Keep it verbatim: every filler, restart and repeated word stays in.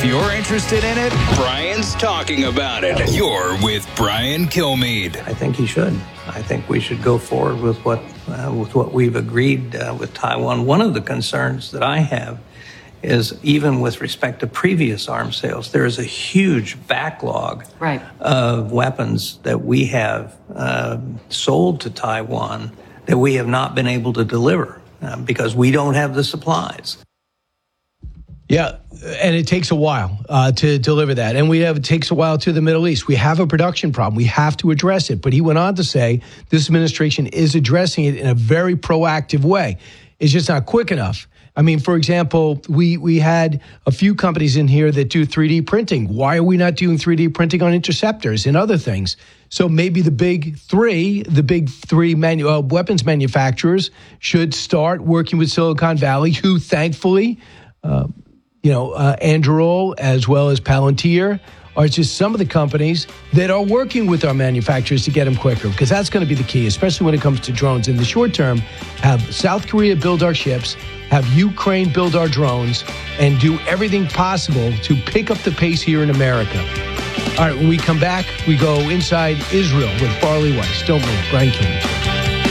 you're interested in it, Brian's talking about it. You're with Brian Kilmeade. I think he should. I think we should go forward with what uh, with what we've agreed uh, with Taiwan. One of the concerns that I have is even with respect to previous arms sales, there is a huge backlog right. of weapons that we have uh, sold to Taiwan that we have not been able to deliver uh, because we don't have the supplies. Yeah, and it takes a while uh, to deliver that. And we have it takes a while to the Middle East. We have a production problem. We have to address it. But he went on to say this administration is addressing it in a very proactive way. It's just not quick enough. I mean, for example, we, we had a few companies in here that do three D printing. Why are we not doing three D printing on interceptors and other things? So maybe the big three, the big three manu- uh, weapons manufacturers should start working with Silicon Valley, who thankfully, uh, you know, uh, Anduril as well as Palantir are just some of the companies that are working with our manufacturers to get them quicker, because that's going to be the key, especially when it comes to drones. In the short term, have South Korea build our ships, have Ukraine build our drones, and do everything possible to pick up the pace here in America. All right, when we come back, we go inside Israel with Farley Weiss. Don't move. Brian Kilmeade.